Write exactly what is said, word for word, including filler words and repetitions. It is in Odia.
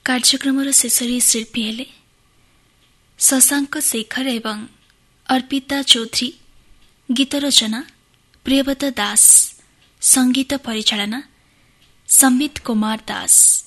କାର୍ଯ୍ୟକ୍ରମର ଶେଷରେ ଶିଳ୍ପୀ ହେଲେ ଶଶାଙ୍କ ଶେଖର ଏବଂ ଅର୍ପିତା ଚୌଧୁରୀ। ଗୀତ ରଚନା ପ୍ରିୟବ୍ରତ ଦାସ, ସଙ୍ଗୀତ ପରିଚାଳନା ସମ୍ବିତ କୁମାର ଦାସ।